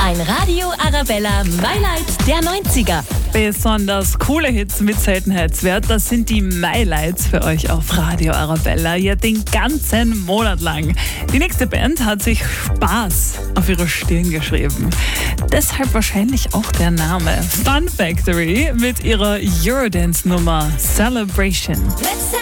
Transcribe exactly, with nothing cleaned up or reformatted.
Ein Radio Arabella My-Light der neunziger. Besonders coole Hits mit Seltenheitswert, das sind die My-Lights für euch auf Radio Arabella, ja den ganzen Monat lang. Die nächste Band hat sich Spaß auf ihre Stirn geschrieben. Deshalb wahrscheinlich auch der Name Fun Factory mit ihrer Eurodance-Nummer Celebration.